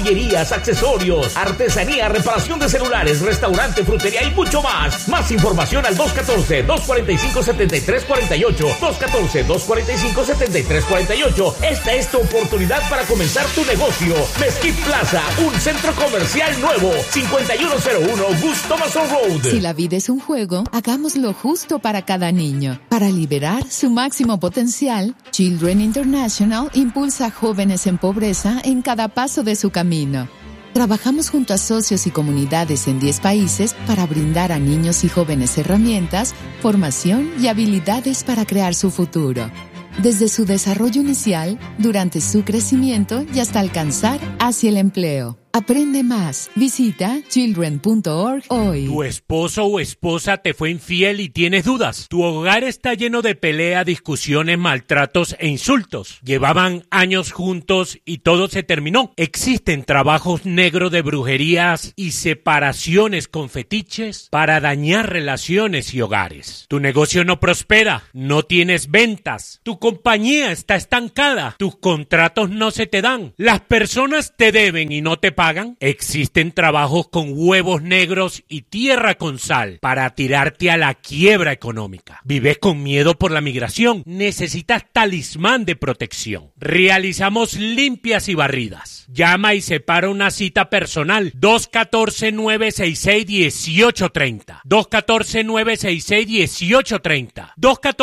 joyerías, accesorios, artesanía, reparación de celulares, restaurante, frutería y mucho más. Más información al 214-245-7348. 214-245-7348. Esta es tu oportunidad para comenzar tu negocio. Mesquite Plaza, un centro comercial nuevo. 5101 Gusto Mason Road. Si la vida es un juego, hagamos lo justo para cada niño. Para liberar su máximo potencial, Children International impulsa a jóvenes en pobreza en cada paso de su camino. Trabajamos junto a socios y comunidades en 10 países para brindar a niños y jóvenes herramientas, formación y habilidades para crear su futuro. Desde su desarrollo inicial, durante su crecimiento y hasta alcanzar hacia el empleo. Aprende más. Visita children.org hoy. Tu esposo o esposa te fue infiel y tienes dudas. Tu hogar está lleno de pelea, discusiones, maltratos e insultos. Llevaban años juntos y todo se terminó. Existen trabajos negros de brujerías y separaciones con fetiches para dañar relaciones y hogares. Tu negocio no prospera, no tienes ventas. Tu compañía está estancada. Tus contratos no se te dan. Las personas te deben y no te pagan. Existen trabajos con huevos negros y tierra con sal para tirarte a la quiebra económica. ¿Vives con miedo por la migración? Necesitas talismán de protección. Realizamos limpias y barridas. Llama y separa una cita personal. 214-966-1830. 214-966-1830.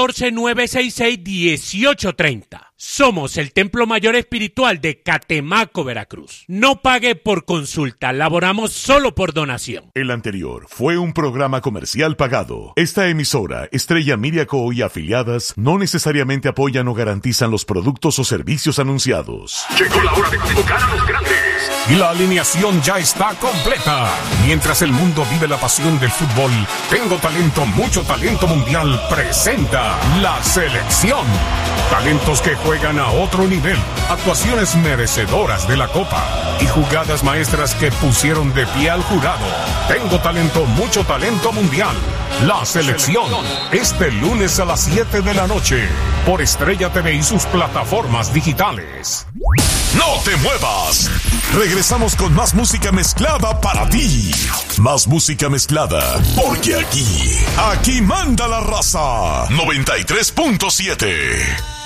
214-966-1830. Somos el Templo Mayor Espiritual de Catemaco, Veracruz. No pague por consulta, laboramos solo por donación. El anterior fue un programa comercial pagado. Esta emisora, Estrella Miriaco y afiliadas, no necesariamente apoyan o garantizan los productos o servicios anunciados. Llegó la hora de convocar a los grandes. Y la alineación ya está completa. Mientras el mundo vive la pasión del fútbol, Tengo Talento, Mucho Talento Mundial presenta La Selección. Talentos que juegan a otro nivel, actuaciones merecedoras de la Copa y jugadas maestras que pusieron de pie al jurado. Tengo Talento, Mucho Talento Mundial. La Selección, este lunes a las 7 de la noche, por Estrella TV y sus plataformas digitales. ¡No te muevas! Regresamos con más música mezclada para ti. Más música mezclada, porque aquí manda la raza. 93.7.